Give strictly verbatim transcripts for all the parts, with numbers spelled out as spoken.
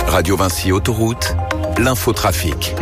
Radio Vinci Autoroute, l'infotrafic.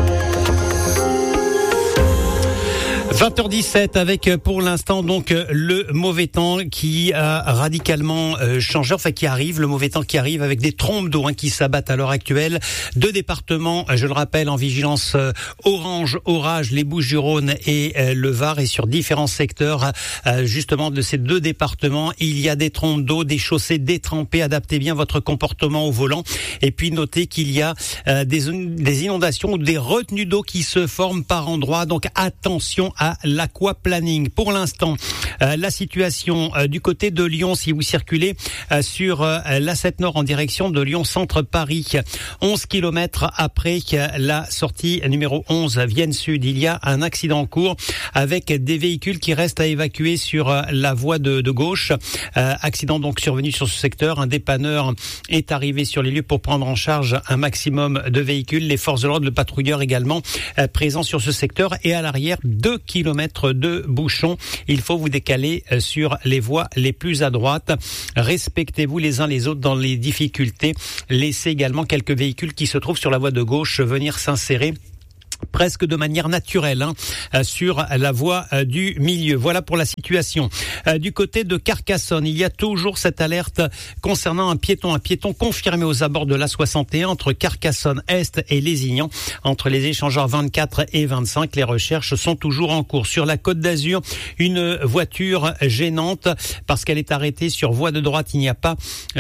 vingt heures dix-sept avec pour l'instant donc le mauvais temps qui a radicalement changé, enfin qui arrive, le mauvais temps qui arrive avec des trompes d'eau hein, qui s'abattent à l'heure actuelle. Deux départements, je le rappelle, en vigilance orange, orage, les Bouches-du-Rhône et le Var, et sur différents secteurs justement de ces deux départements, il y a des trompes d'eau, des chaussées détrempées. Adaptez bien votre comportement au volant et puis notez qu'il y a des, des inondations ou des retenues d'eau qui se forment par endroits, donc attention à l'aquaplaning. Pour l'instant, euh, la situation euh, du côté de Lyon, si vous circulez euh, sur euh, l'A sept Nord en direction de Lyon Centre Paris, onze kilomètres après la sortie numéro onze Vienne Sud, il y a un accident en cours avec des véhicules qui restent à évacuer sur euh, la voie de, de gauche. Euh, accident donc survenu sur ce secteur. Un dépanneur est arrivé sur les lieux pour prendre en charge un maximum de véhicules. Les forces de l'ordre, le patrouilleur également euh, présents sur ce secteur, et à l'arrière deux kilomètres de bouchons. Il faut vous décaler sur les voies les plus à droite. Respectez-vous les uns les autres dans les difficultés. Laissez également quelques véhicules qui se trouvent sur la voie de gauche venir s'insérer presque de manière naturelle hein, sur la voie du milieu. Voilà pour la situation. Du côté de Carcassonne, il y a toujours cette alerte concernant un piéton, un piéton confirmé aux abords de l'A soixante et un entre Carcassonne Est et Lézignan, entre les échangeurs vingt-quatre et vingt-cinq. Les recherches sont toujours en cours. Sur la Côte d'Azur, une voiture gênante parce qu'elle est arrêtée sur voie de droite. Il n'y a pas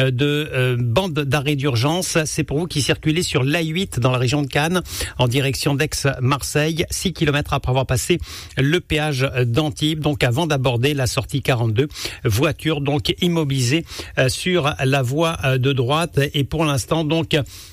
de bande d'arrêt d'urgence. C'est pour vous qui circulez sur l'A huit dans la région de Cannes en direction d'Aix Marseille, six kilomètres après avoir passé le péage d'Antibes, donc avant d'aborder la sortie quarante-deux. Voiture donc immobilisée sur la voie de droite, et pour l'instant donc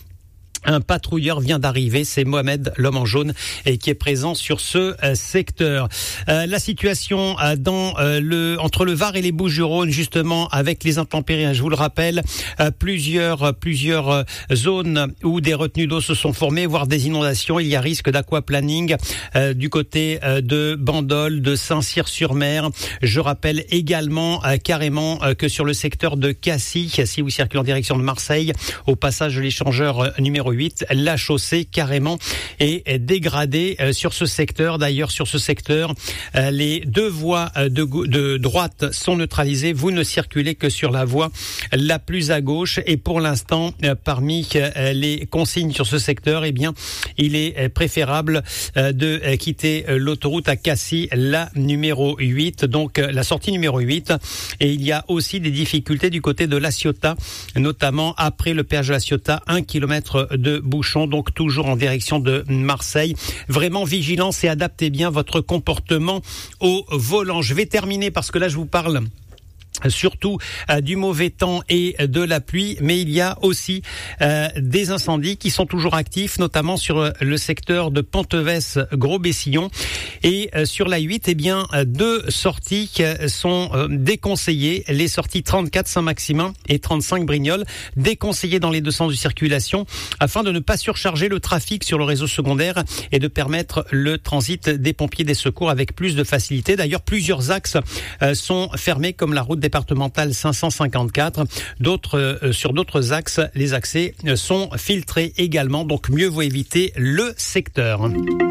un patrouilleur vient d'arriver, c'est Mohamed, l'homme en jaune, et qui est présent sur ce euh, secteur. Euh, la situation euh, dans euh, le entre le Var et les Bouches-du-Rhône, justement, avec les intempéries, je vous le rappelle, euh, plusieurs plusieurs euh, zones où des retenues d'eau se sont formées, voire des inondations. Il y a risque d'aquaplaning euh, du côté euh, de Bandol, de Saint-Cyr-sur-Mer. Je rappelle également euh, carrément euh, que sur le secteur de Cassis, si vous circulez en direction de Marseille, au passage de l'échangeur euh, numéro huit, la chaussée carrément est dégradée euh, sur ce secteur. D'ailleurs, sur ce secteur, euh, les deux voies euh, de, de droite sont neutralisées. Vous ne circulez que sur la voie la plus à gauche. Et pour l'instant, euh, parmi euh, les consignes sur ce secteur, eh bien, il est euh, préférable euh, de euh, quitter euh, l'autoroute à Cassis, la numéro huit, donc euh, la sortie numéro huit. Et il y a aussi des difficultés du côté de La Ciotat, notamment après le péage de La Ciotat, un kilomètre de de bouchons, donc toujours en direction de Marseille. Vraiment vigilance et adaptez bien votre comportement au volant. Je vais terminer parce que là je vous parle surtout euh, du mauvais temps et de la pluie, mais il y a aussi euh, des incendies qui sont toujours actifs, notamment sur euh, le secteur de Ponteves-Gros-Bessillon, et euh, sur la huit, eh bien euh, deux sorties euh, sont euh, déconseillées, les sorties trente-quatre Saint-Maximin et trente-cinq Brignoles, déconseillées dans les deux sens de circulation afin de ne pas surcharger le trafic sur le réseau secondaire et de permettre le transit des pompiers, des secours avec plus de facilité. D'ailleurs, plusieurs axes euh, sont fermés, comme la route départementale cinq cent cinquante-quatre. D'autres, euh, sur d'autres axes, les accès euh, sont filtrés également, donc mieux vaut éviter le secteur.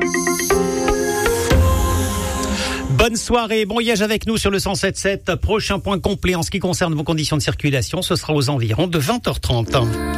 Bonne soirée, bon voyage avec nous sur le cent sept sept. Prochain point complet en ce qui concerne vos conditions de circulation, ce sera aux environs de vingt heures trente.